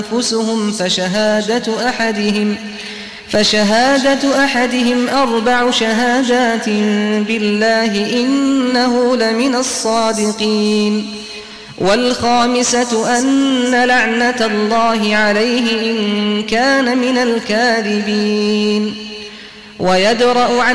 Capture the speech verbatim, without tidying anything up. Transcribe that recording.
أنفسهم فشهادة أحدهم فشهادة أحدهم أربع شهادات بالله إنه لمن الصادقين. والخامسة أن لعنة الله عليه إن كان من الكاذبين. ويدرأ